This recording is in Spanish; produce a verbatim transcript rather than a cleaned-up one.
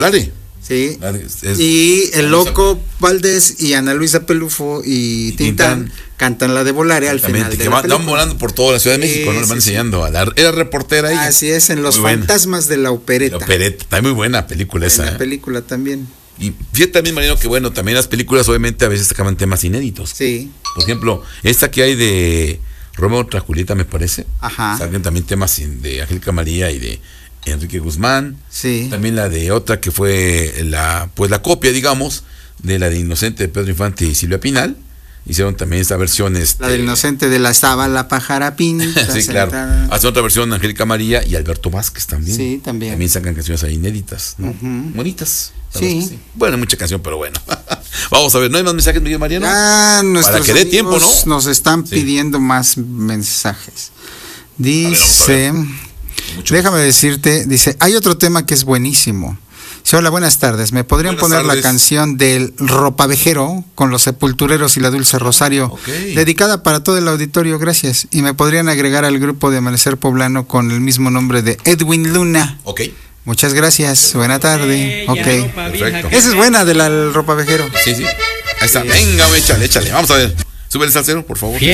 Dale. Sí. Dale, es, y el Loco Valdés y Ana Luisa Pelufo y, y Tintán, Tintán cantan la de Volare al final de que la van, película. van volando por toda la Ciudad de México, sí, ¿no? Le van sí, enseñando a dar. Era reportera ella. Así es, en Los muy Fantasmas buena. de la Opereta. La Opereta, está muy buena película esa. La ¿eh? película también. Y fíjate también, Mariano, que bueno, también las películas obviamente a veces sacaban temas inéditos. Sí. Por ejemplo, esta que hay de Romeo contra Julieta, me parece. Ajá. Sacan también temas de Angélica María y de Enrique Guzmán. Sí. También la de otra que fue la, pues la copia, digamos, de la de Inocente de Pedro Infante y Silvia Pinal. Hicieron también esta versión. Este, la del Inocente de la Sábala Pájara Pinta. Sí, claro. Hacen otra versión Angélica María y Alberto Vázquez también. Sí, también. También sacan canciones ahí inéditas, ¿no? Uh-huh. Bonitas. Sí. sí. Bueno, mucha canción, pero bueno. Vamos a ver, ¿no hay más mensajes, Miguel Mariano? Ah, para que dé tiempo, ¿no? Nos están sí. pidiendo más mensajes. Dice, a ver, a ver. déjame decirte, dice, hay otro tema que es buenísimo. Sí, hola, buenas tardes. ¿Me podrían buenas poner tardes. la canción del Ropavejero con los Sepultureros y la Dulce Rosario? Okay. Dedicada para todo el auditorio, gracias. Y me podrían agregar al grupo de Amanecer Poblano con el mismo nombre de Edwin Luna. Ok. Muchas gracias. Buena tarde. Ok. Perfecto. Esa es buena de la del Ropavejero. Sí, sí. Ahí está. Venga, échale, échale. Vamos a ver. Sube el salsero, por favor.